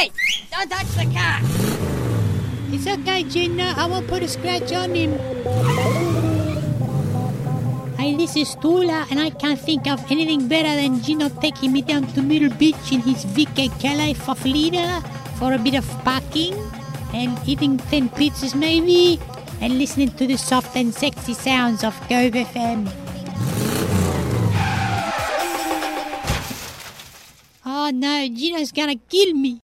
Hey, don't touch the car. It's okay, Gina. I won't put a scratch on him. Hey, this is Tula, and I can't think of anything better than Gino taking me down to Middle Beach in his VK Calais Faflida for a bit of parking and eating 10 pizzas maybe and listening to the soft and sexy sounds of Cove FM. Oh no, Gino's gonna kill me.